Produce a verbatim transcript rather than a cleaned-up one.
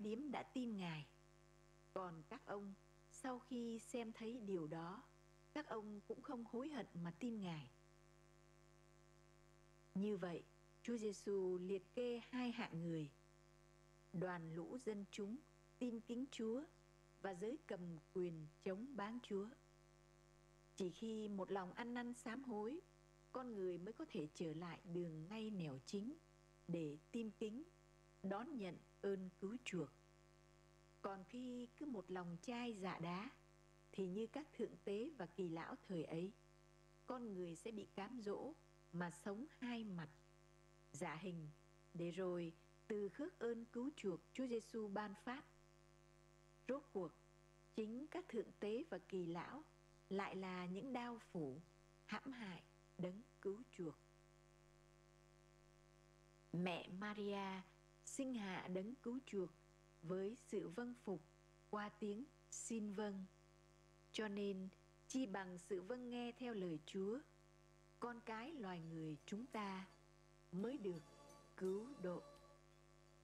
điếm đã tin Ngài. Còn các ông, sau khi xem thấy điều đó, các ông cũng không hối hận mà tin Ngài. Như vậy, Chúa Giêsu liệt kê hai hạng người: đoàn lũ dân chúng tin kính Chúa và giới cầm quyền chống báng Chúa. Chỉ khi một lòng ăn năn sám hối, con người mới có thể trở lại đường ngay nẻo chính để tin kính, đón nhận ơn cứu chuộc. Còn khi cứ một lòng chai dạ đá, thì như các thượng tế và kỳ lão thời ấy, con người sẽ bị cám dỗ mà sống hai mặt, giả hình, để rồi từ khước ơn cứu chuộc Chúa Giêsu ban phát. Rốt cuộc, chính các thượng tế và kỳ lão lại là những đao phủ hãm hại đấng cứu chuộc. Mẹ Maria sinh hạ đấng cứu chuộc với sự vâng phục qua tiếng xin vâng. Cho nên chi bằng sự vâng nghe theo lời Chúa, con cái loài người chúng ta mới được cứu độ.